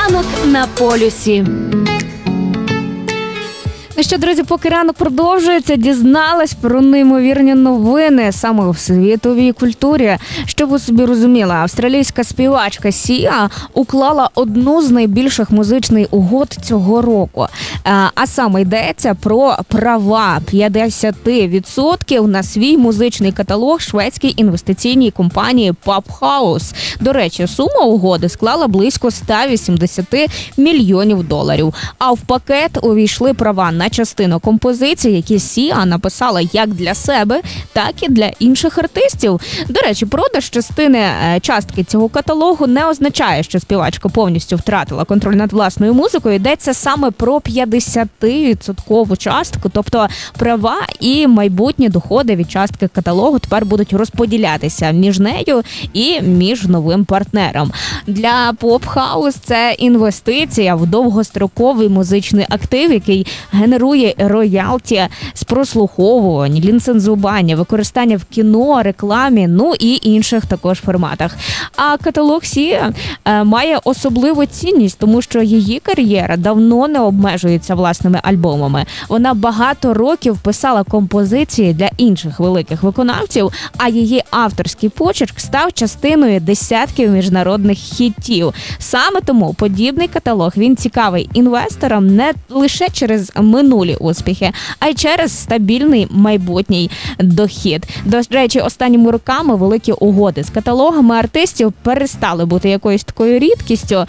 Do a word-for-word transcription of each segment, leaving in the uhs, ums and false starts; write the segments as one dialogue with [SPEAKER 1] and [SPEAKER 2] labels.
[SPEAKER 1] Ранок на полюсі. Ну що, друзі, поки ранок продовжується, дізналась про неймовірні новини саме в світовій культурі. Щоб ви собі розуміли, австралійська співачка Сіа уклала одну з найбільших музичних угод цього року. А саме йдеться про права п'ятдесят відсотків на свій музичний каталог шведській інвестиційній компанії Pop House. До речі, сума угоди склала близько сто вісімдесят мільйонів доларів. А в пакет увійшли права на частину композицій, які Сіа написала як для себе, так і для інших артистів. До речі, продаж частини частки цього каталогу не означає, що співачка повністю втратила контроль над власною музикою. Йдеться саме про п'ятдесят відсотків частку, тобто права і майбутні доходи від частки каталогу тепер будуть розподілятися між нею і між новим партнером. Для Pop House це інвестиція в довгостроковий музичний актив, який генерує роялті з прослуховувань, ліцензування, використання в кіно, рекламі, ну і інших також форматах. А каталог Сіа е, має особливу цінність, тому що її кар'єра давно не обмежується власними альбомами. Вона багато років писала композиції для інших великих виконавців, а її авторський почерк став частиною десятків міжнародних хітів. Саме тому подібний каталог, він цікавий інвесторам не лише через минулі успіхи, а й через стабільний майбутній дохід. До речі, останніми роками великі угоди з каталогами артистів перестали бути якоюсь такою рідкістю,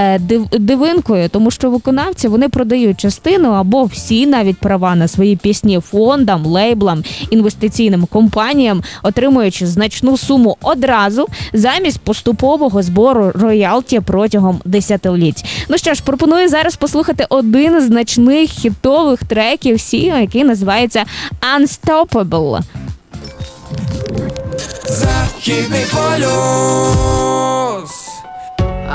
[SPEAKER 1] дивинкою, тому що виконавці, вони продають частину або всі навіть права на свої пісні фондам, лейблам, інвестиційним компаніям, отримуючи значну суму одразу замість поступового збору роялті протягом десятиліть. Ну що ж, пропоную зараз послухати один з значних хітових треків Сіа, який називається Unstoppable.
[SPEAKER 2] Західний полюс.